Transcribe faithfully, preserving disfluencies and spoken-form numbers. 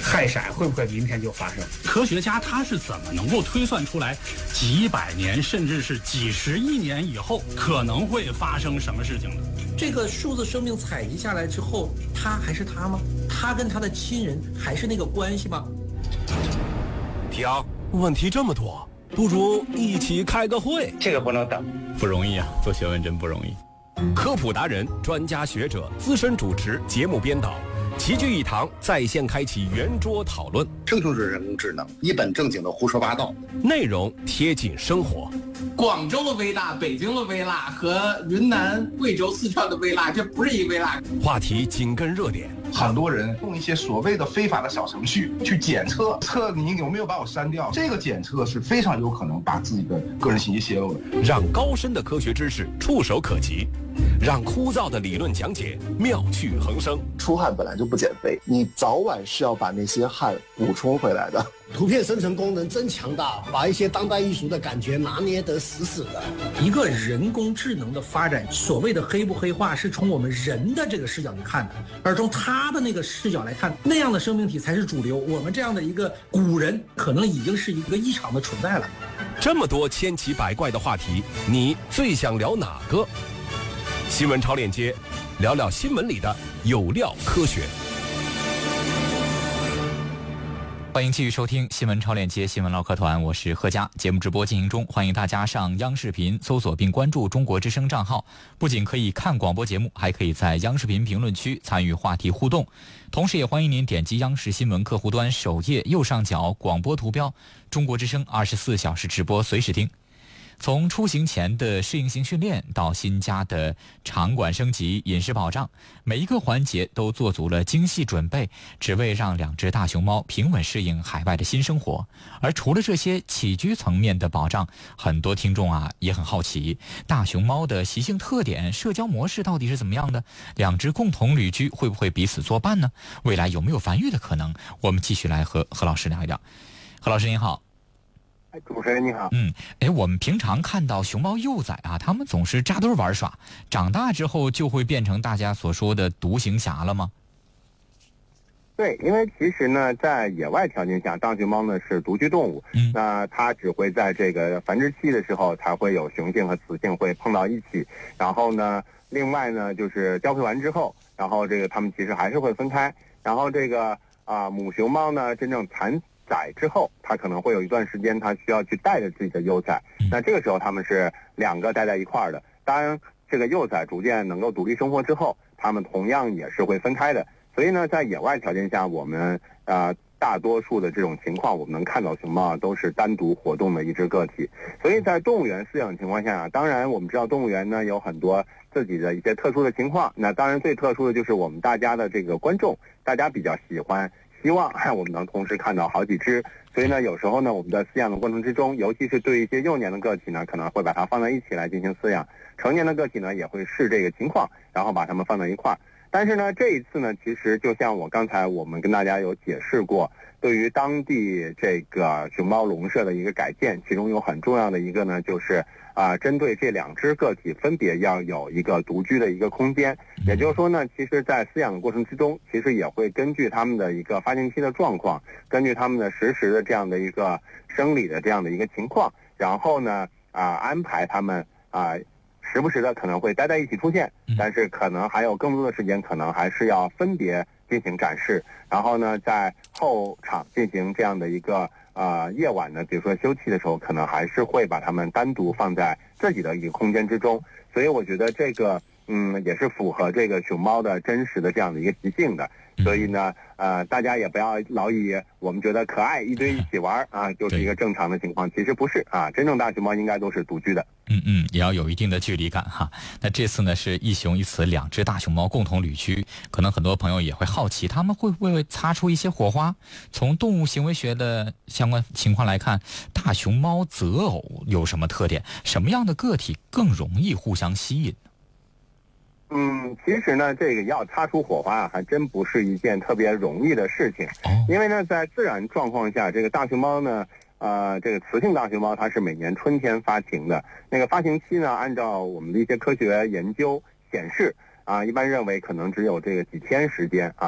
害闪会不会明天就发生？ 科学家他是怎么能够推算出来几百年甚至是几十亿年以后可能会发生什么事情的？ 这个数字生命采集下来之后，他还是他吗？他跟他的亲人还是那个关系吗？ 听，问题这么多，不如一起开个会。 这个不能等， 不容易啊，做学问真不容易。 科普达人、专家学者、资深主持、节目编导齐聚一堂，在线开启圆桌讨论。 这就是人工智能，一本正经的胡说八道， 内容贴近生活。 广州的微辣、北京的微辣和云南、贵州、四川的微辣，这不是一微辣。 话题紧跟热点， 很多人用一些所谓的非法的小程序去检测，测你有没有把我删掉。这个检测是非常有可能把自己的个人信息泄露的。 让高深的科学知识触手可及，让枯燥的理论讲解妙趣横生。 出汗本来就不减肥，你早晚是要把那些汗补充回来的。 图片生成功能真强大，把一些当代艺术的感觉拿捏得死死的。 一个人工智能的发展，所谓的黑不黑化，是从我们人的这个视角去看的，而从他的那个视角来看，那样的生命体才是主流。我们这样的一个古人，可能已经是一个异常的存在了。 这么多千奇百怪的话题，你最想聊哪个？新闻超链接，聊聊新闻里的有料科学。 欢迎继续收听新闻超链接新闻唠嗑团，我是贺佳。节目直播进行中，欢迎大家上央视频搜索并关注中国之声账号，不仅可以看广播节目，还可以在央视频评论区参与话题互动。同时也欢迎您点击央视新闻客户端首页右上角广播图标，中国之声二十四小时直播随时听。从出行前的适应性训练到新家的场馆升级、饮食保障，每一个环节都做足了精细准备，只为让两只大熊猫平稳适应海外的新生活。而除了这些起居层面的保障，很多听众啊也很好奇，大熊猫的习性特点、社交模式到底是怎么样的？两只共同旅居会不会彼此作伴呢？未来有没有繁育的可能？我们继续来和何老师聊一聊。何老师您好。 主持人你好。 嗯，哎，我们平常看到熊猫幼崽啊，它们总是扎堆玩耍，长大之后就会变成大家所说的独行侠了吗？ 对，因为其实呢，在野外条件下，大熊猫呢是独居动物，嗯，那它只会在这个繁殖期的时候才会有雄性和雌性会碰到一起，然后呢，另外呢就是交配完之后，然后这个它们其实还是会分开，然后这个啊、呃、母熊猫呢真正产崽之后，它可能会有一段时间，它需要去带着自己的幼崽。那这个时候，它们是两个待在一块儿的。当然，这个幼崽逐渐能够独立生活之后，它们同样也是会分开的。所以呢，在野外条件下，我们呃大多数的这种情况，我们能看到熊猫都是单独活动的一只个体。所以在动物园饲养的情况下，当然我们知道动物园呢有很多自己的一些特殊的情况。那当然最特殊的就是我们大家的这个观众，大家比较喜欢。希望我们能同时看到好几只，所以呢，有时候呢，我们在饲养的过程之中，尤其是对一些幼年的个体呢，可能会把它放在一起来进行饲养。成年的个体呢，也会视这个情况，然后把它们放在一块儿。但是呢，这一次呢，其实就像我刚才我们跟大家有解释过，对于当地这个熊猫笼舍的一个改建，其中有很重要的一个呢，就是啊、呃，针对这两只个体分别要有一个独居的一个空间。也就是说呢，其实在饲养的过程之中，其实也会根据他们的一个发情期的状况，根据他们的实时的这样的一个生理的这样的一个情况，然后呢啊、呃、安排他们啊、呃、时不时的可能会待在一起出现，但是可能还有更多的时间，可能还是要分别进行展示，然后呢在后场进行这样的一个呃夜晚呢，比如说休憩的时候，可能还是会把它们单独放在自己的一个空间之中。所以我觉得这个嗯也是符合这个熊猫的真实的这样的一个习性的。所以呢呃大家也不要老以我们觉得可爱一堆一起玩啊就是一个正常的情况，其实不是啊，真正大熊猫应该都是独居的。 嗯嗯，也要有一定的距离感哈。那这次呢是一雄一雌两只大熊猫共同旅居，可能很多朋友也会好奇，他们会不会擦出一些火花？从动物行为学的相关情况来看，大熊猫择偶有什么特点？什么样的个体更容易互相吸引？ 嗯，其实呢，这个要擦出火花啊，还真不是一件特别容易的事情。哦、因为呢，在自然状况下，这个大熊猫呢，呃，这个雌性大熊猫它是每年春天发情的。那个发情期呢，按照我们的一些科学研究显示啊，一般认为可能只有这个几天时间啊。